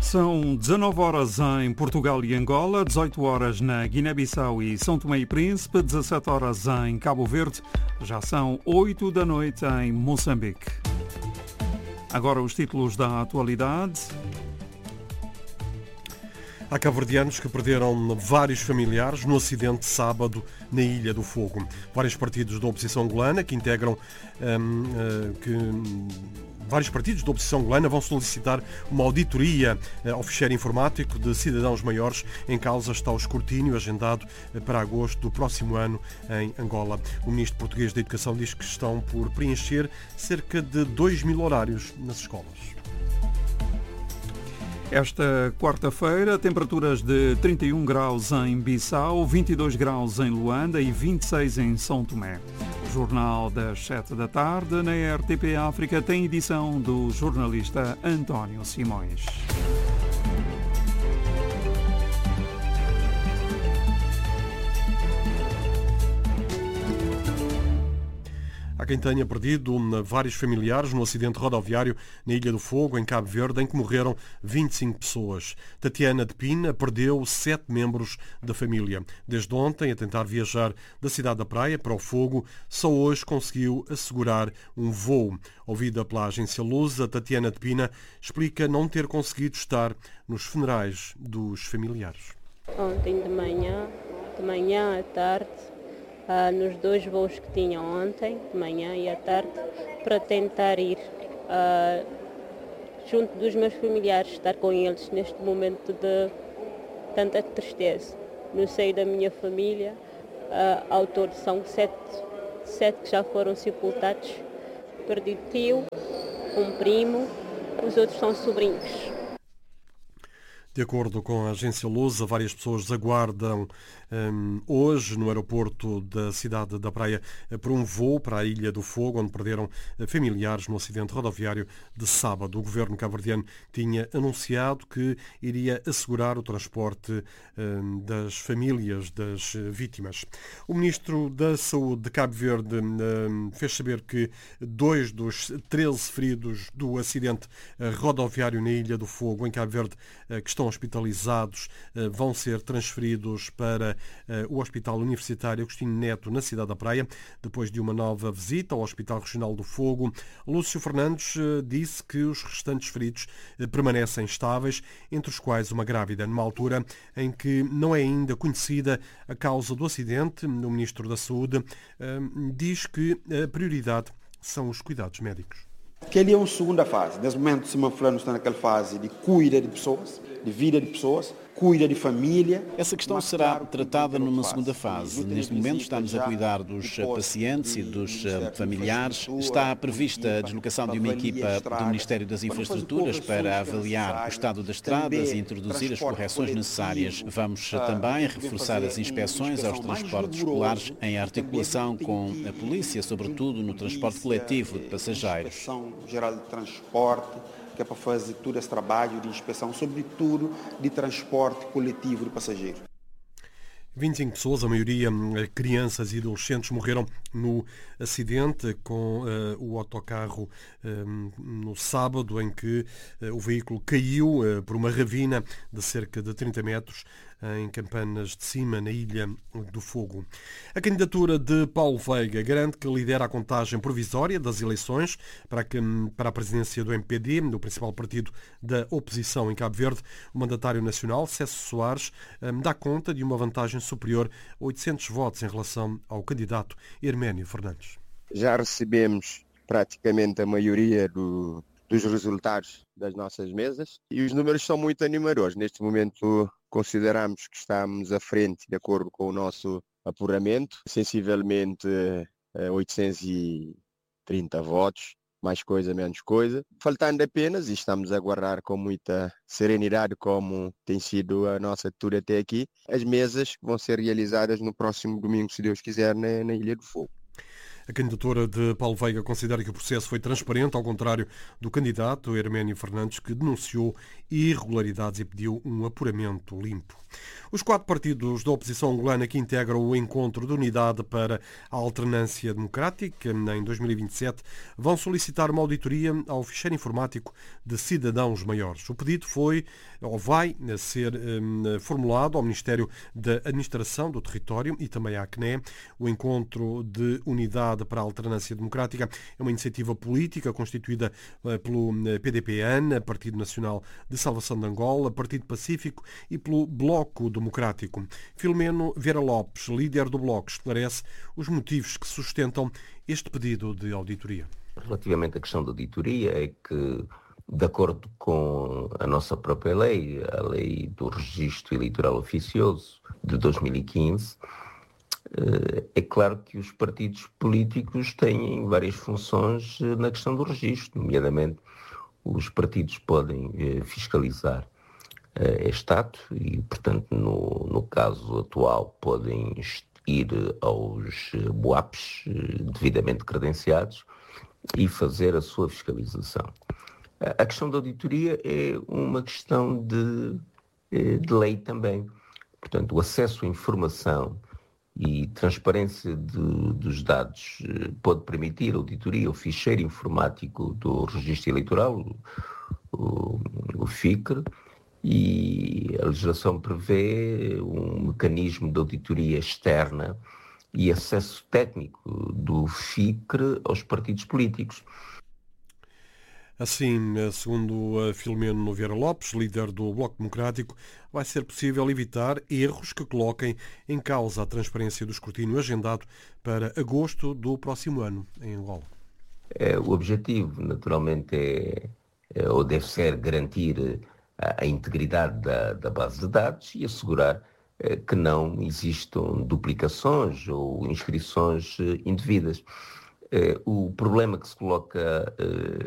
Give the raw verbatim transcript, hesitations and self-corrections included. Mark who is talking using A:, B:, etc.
A: São dezanove horas em Portugal e Angola, dezoito horas na Guiné-Bissau e São Tomé e Príncipe, dezassete horas em Cabo Verde, já são oito da noite em Moçambique. Agora os títulos da atualidade.
B: Há cabo-verdianos que perderam vários familiares no acidente sábado na Ilha do Fogo. Vários partidos da oposição angolana que integram hum, uh, que Vários partidos da oposição angolana vão solicitar uma auditoria ao ficheiro informático de cidadãos maiores. Em causa está o escrutínio agendado para agosto do próximo ano em Angola. O ministro português da Educação diz que estão por preencher cerca de dois mil horários nas escolas.
A: Esta quarta-feira, temperaturas de trinta e um graus em Bissau, vinte e dois graus em Luanda e vinte e seis em São Tomé. O Jornal das sete da tarde na R T P África tem edição do jornalista António Simões.
B: Há quem tenha perdido vários familiares no acidente rodoviário na Ilha do Fogo, em Cabo Verde, em que morreram vinte e cinco pessoas. Tatiana de Pina perdeu sete membros da família. Desde ontem, a tentar viajar da cidade da Praia para o Fogo, só hoje conseguiu assegurar um voo. Ouvida pela agência Lusa, Tatiana de Pina explica não ter conseguido estar nos funerais dos familiares.
C: Ontem de manhã, de manhã à tarde, Ah, nos dois voos que tinha ontem, de manhã e à tarde, para tentar ir ah, junto dos meus familiares, estar com eles neste momento de tanta tristeza. No seio da minha família, ah, ao todo são sete, sete que já foram sepultados. Perdi tio, um primo, os outros são sobrinhos.
B: De acordo com a agência Lusa, várias pessoas aguardam um, hoje no aeroporto da cidade da Praia por um voo para a Ilha do Fogo, onde perderam familiares no acidente rodoviário de sábado. O governo cabo-verdiano tinha anunciado que iria assegurar o transporte um, das famílias das vítimas. O ministro da Saúde de Cabo Verde um, fez saber que dois dos treze feridos do acidente rodoviário na Ilha do Fogo, em Cabo Verde, que estão hospitalizados, vão ser transferidos para o Hospital Universitário Agostinho Neto, na cidade da Praia, depois de uma nova visita ao Hospital Regional do Fogo. Lúcio Fernandes disse que os restantes feridos permanecem estáveis, entre os quais uma grávida, numa altura em que não é ainda conhecida a causa do acidente. O Ministro da Saúde diz que a prioridade são os cuidados médicos.
D: Que ali é uma segunda fase. Nesse momento, se Flano está naquela fase de cuida de pessoas, de vida de pessoas, cuida de família.
E: Essa questão será tratada numa segunda fase. Neste momento estamos a cuidar dos pacientes e dos familiares. Está prevista a deslocação de uma equipa do Ministério das Infraestruturas para avaliar o estado das estradas e introduzir as correções necessárias. Vamos também reforçar as inspeções aos transportes escolares em articulação com a polícia, sobretudo no transporte coletivo de passageiros.
D: Inspeção Geral de Transporte, que é para fazer todo esse trabalho de inspeção, sobretudo de transporte coletivo de passageiros.
B: vinte e cinco pessoas, a maioria crianças e adolescentes, morreram no acidente com uh, o autocarro um, no sábado, em que uh, o veículo caiu uh, por uma ravina de cerca de trinta metros em Campanas de Cima, na Ilha do Fogo. A candidatura de Paulo Veiga garante que lidera a contagem provisória das eleições para, que, para a presidência do M P D, do principal partido da oposição em Cabo Verde. O mandatário nacional, César Soares, um, dá conta de uma vantagem superior a oitocentos votos em relação ao candidato Herménio Fernandes.
F: Já recebemos praticamente a maioria do, dos resultados das nossas mesas e os números são muito animadores. Neste momento consideramos que estamos à frente, de acordo com o nosso apuramento, sensivelmente oitocentos e trinta votos, mais coisa, menos coisa. Faltando apenas, e estamos a aguardar com muita serenidade, como tem sido a nossa tour até aqui, as mesas que vão ser realizadas no próximo domingo, se Deus quiser, na, na Ilha do Fogo.
B: A candidatura de Paulo Veiga considera que o processo foi transparente, ao contrário do candidato Herménio Fernandes, que denunciou irregularidades e pediu um apuramento limpo. Os quatro partidos da oposição angolana que integram o Encontro de Unidade para a Alternância Democrática em dois mil e vinte e sete vão solicitar uma auditoria ao ficheiro informático de cidadãos maiores. O pedido foi, ou vai ser um, formulado ao Ministério da Administração do Território e também à C N E. O Encontro de Unidade para a Alternância Democrática é uma iniciativa política constituída uh, pelo P D P N, Partido Nacional de Salvação de Angola, Partido Pacífico e pelo Bloco Democrático. Filomeno Vieira Lopes, líder do Bloco, esclarece os motivos que sustentam este pedido de auditoria.
G: Relativamente à questão da auditoria, é que, de acordo com a nossa própria lei, a lei do Registro Eleitoral Oficioso de dois mil e quinze, é claro que os partidos políticos têm várias funções na questão do registro, nomeadamente os partidos podem fiscalizar este ato e, portanto, no, no caso atual, podem ir aos B U A Ps devidamente credenciados e fazer a sua fiscalização. A questão da auditoria é uma questão de, de lei também. Portanto, o acesso à informação e transparência de, dos dados pode permitir a auditoria ao ficheiro informático do Registro Eleitoral, o, o F I C R, e a legislação prevê um mecanismo de auditoria externa e acesso técnico do F I C R aos partidos políticos.
B: Assim, segundo Filomeno Vieira Lopes, líder do Bloco Democrático, vai ser possível evitar erros que coloquem em causa a transparência do escrutínio agendado para agosto do próximo ano em Angola.
G: É, o objetivo, naturalmente, é, é ou deve ser garantir a, a integridade da, da base de dados e assegurar é, que não existam duplicações ou inscrições é, indevidas. O problema que se coloca